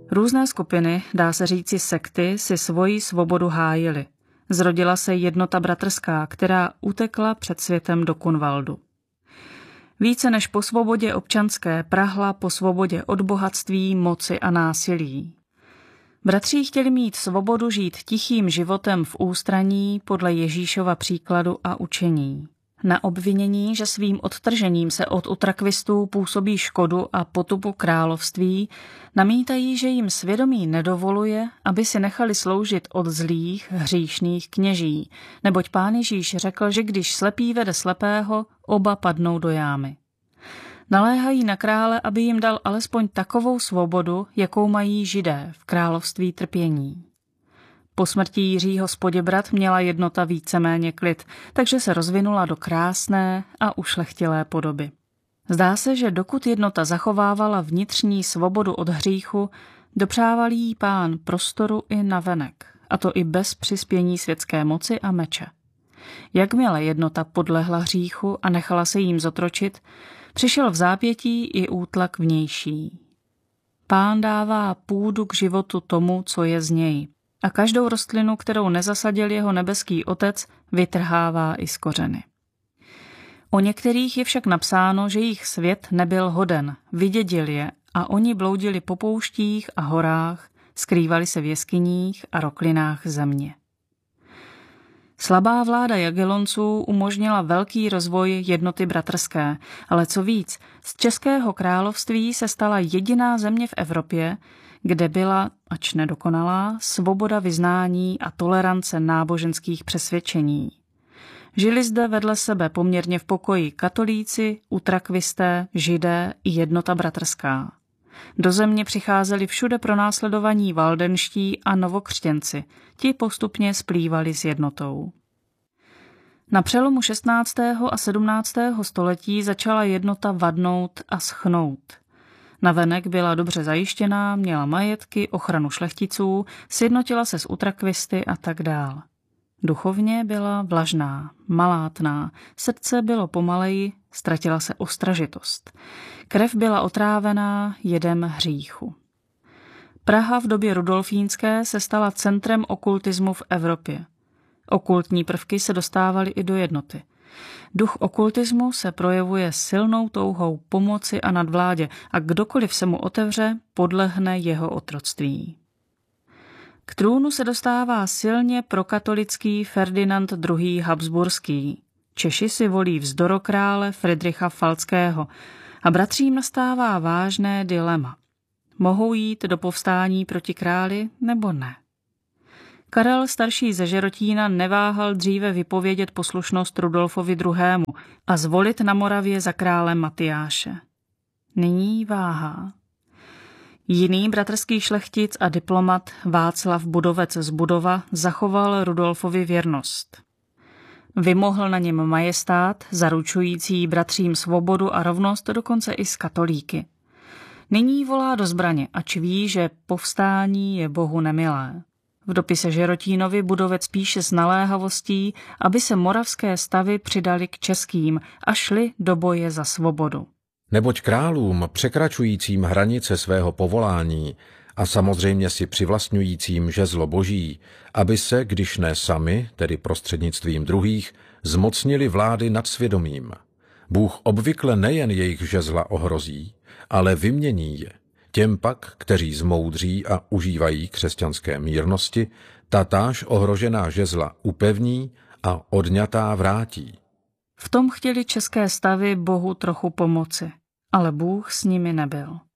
Různé skupiny, dá se říci sekty, si svoji svobodu hájily. Zrodila se Jednota bratrská, která utekla před světem do Kunvaldu. Více než po svobodě občanské prahla po svobodě od bohatství, moci a násilí. Bratři chtěli mít svobodu žít tichým životem v ústraní podle Ježíšova příkladu a učení. Na obvinění, že svým odtržením se od utrakvistů působí škodu a potupu království, namítají, že jim svědomí nedovoluje, aby si nechali sloužit od zlých, hříšných kněží, neboť Pán Ježíš řekl, že když slepý vede slepého, oba padnou do jámy. Naléhají na krále, aby jim dal alespoň takovou svobodu, jakou mají Židé v království trpění. Po smrti Jiřího z Poděbrad měla Jednota víceméně klid, takže se rozvinula do krásné a ušlechtilé podoby. Zdá se, že dokud Jednota zachovávala vnitřní svobodu od hříchu, dopřával jí Pán prostoru i navenek, a to i bez přispění světské moci a meče. Jakmile Jednota podlehla hříchu a nechala se jím zotročit, přišel v zápětí i útlak vnější. Pán dává půdu k životu tomu, co je z něj, a každou rostlinu, kterou nezasadil jeho nebeský Otec, vytrhává i z kořeny. O některých je však napsáno, že jich svět nebyl hoden, vydědil je a oni bloudili po pouštích a horách, skrývali se v jeskyních a roklinách země. Slabá vláda Jagellonců umožnila velký rozvoj Jednoty bratrské, ale co víc, z Českého království se stala jediná země v Evropě, kde byla, ač nedokonalá, svoboda vyznání a tolerance náboženských přesvědčení. Žili zde vedle sebe poměrně v pokoji katolíci, utrakvisté, židé i Jednota bratrská. Do země přicházeli všude pronásledovaní valdenští a novokřtěnci, ti postupně splývali s Jednotou. Na přelomu 16. a 17. století začala Jednota vadnout a schnout. Navenek byla dobře zajištěná, měla majetky, ochranu šlechticů, sjednotila se s utrakvisty a tak dál. Duchovně byla vlažná, malátná, srdce bylo pomaleji, ztratila se ostražitost. Krev byla otrávená jedem hříchu. Praha v době rudolfínské se stala centrem okultismu v Evropě. Okultní prvky se dostávaly i do Jednoty. Duch okultismu se projevuje silnou touhou pomoci a nadvládě a kdokoliv se mu otevře, podlehne jeho otroctví. K trůnu se dostává silně prokatolický Ferdinand II. Habsburský. Češi si volí vzdorokrále Fridricha Falckého a bratřím nastává vážné dilema. Mohou jít do povstání proti králi nebo ne? Karel starší ze Žerotína neváhal dříve vypovědět poslušnost Rudolfovi II. A zvolit na Moravě za krále Matyáše. Nyní váhá. Jiný bratrský šlechtic a diplomat Václav Budovec z Budova zachoval Rudolfovi věrnost. Vymohl na něm majestát, zaručující bratřím svobodu a rovnost dokonce i s katolíky. Nyní volá do zbraně, ač ví, že povstání je Bohu nemilé. V dopise Žerotínovi Budovec píše s naléhavostí, aby se moravské stavy přidali k českým a šli do boje za svobodu. Neboť králům překračujícím hranice svého povolání a samozřejmě si přivlastňujícím žezlo boží, aby se, když ne sami, tedy prostřednictvím druhých, zmocnili vlády nad svědomím. Bůh obvykle nejen jejich žezla ohrozí, ale vymění je. Těm pak, kteří zmoudří a užívají křesťanské mírnosti, tatáž ohrožená žezla upevní a odňatá vrátí. V tom chtěli české stavy Bohu trochu pomoci, ale Bůh s nimi nebyl.